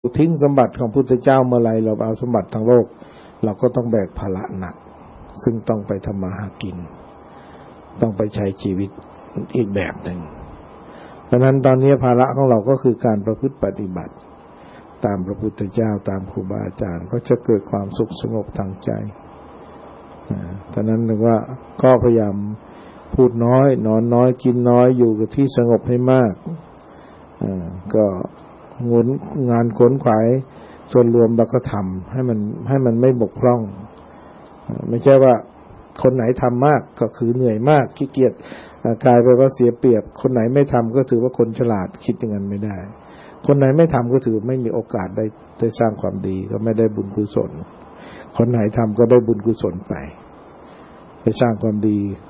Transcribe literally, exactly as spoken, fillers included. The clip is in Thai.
ทิ้งสมบัติของพุทธเจ้าเมื่อไรเราเอาสมบัติทางโลกเราก็ต้องแบกภาระหนักซึ่งต้องไปทำมาหากินต้องไปใช้ชีวิตอีกแบบหนึ่งเพราะนั้นตอนนี้ภาระของเราก็คือการประพฤติปฏิบัติตามพระพุทธเจ้าตามครูบาอาจารย์ก็จะเกิดความสุขสงบทางใจฉะนั้นนึกว่าก็พยายามพูดน้อยนอนน้อยกินน้อยอยู่กับที่สงบให้มากก็งนงานขนขวายส่วนรวมเราก็ทำให้มันให้มันไม่บกพร่องไม่ใช่ว่าคนไหนทำมากก็คือเหนื่อยมากขี้เกียจกลายไปว่าเสียเปรียบคนไหนไม่ทำก็ถือว่าคนฉลาดคิดอย่างนั้นไม่ได้คนไหนไม่ทำก็ถือไม่มีโอกาสได้ได้สร้างความดีก็ไม่ได้บุญกุศลคนไหนทำก็ได้บุญกุศลไปไปสร้างความดี